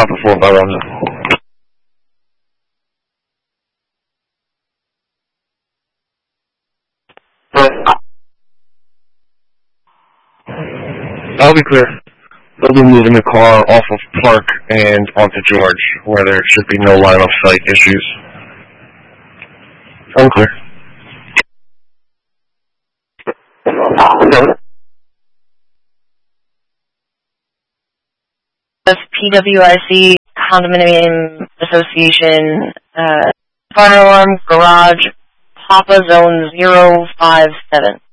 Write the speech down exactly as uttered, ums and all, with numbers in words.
not before Baronza. I'll be clear. They'll be moving the car off of Park and onto George, where there should be no line-of-sight issues. Unclear. P W I C Condominium Association, uh, fire alarm, garage, Papa Zone zero five seven.